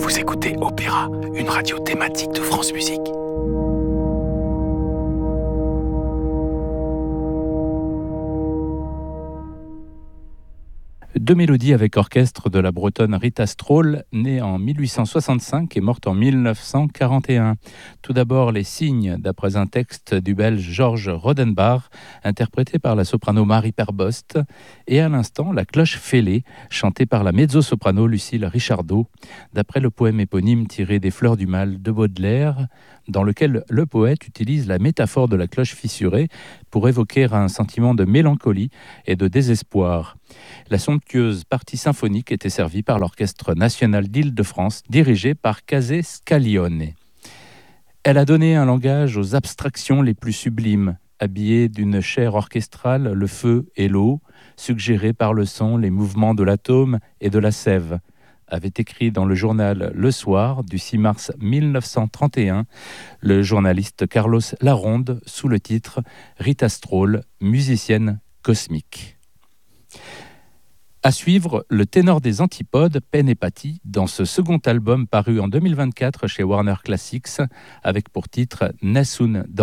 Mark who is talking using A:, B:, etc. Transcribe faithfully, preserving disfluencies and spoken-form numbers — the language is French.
A: Vous écoutez Opéra, une radio thématique de France Musique. Deux mélodies avec orchestre de la bretonne Rita Stroll, née en mille huit cent soixante-cinq et morte en mille neuf cent quarante et un. Tout d'abord, les signes, d'après un texte du belge Georges Rodenbach, interprété par la soprano Marie Perbost, et à l'instant, la cloche fêlée, chantée par la mezzo-soprano Lucille Richardot, d'après le poème éponyme tiré des Fleurs du Mal de Baudelaire, dans lequel le poète utilise la métaphore de la cloche fissurée pour évoquer un sentiment de mélancolie et de désespoir. La somptueuse partie symphonique était servie par l'Orchestre national d'Île-de-France, dirigé par Casé Scaglione. Elle a donné un langage aux abstractions les plus sublimes, habillée d'une chair orchestrale, le feu et l'eau, suggérés par le son, les mouvements de l'atome et de la sève, avait écrit dans le journal Le Soir du six mars mille neuf cent trente et un le journaliste Carlos Laronde sous le titre « Rita Stroll, musicienne cosmique ». À suivre, le ténor des Antipodes, Pen et Patti, dans ce second album paru en deux mille vingt-quatre chez Warner Classics, avec pour titre « Nessun Dorma ».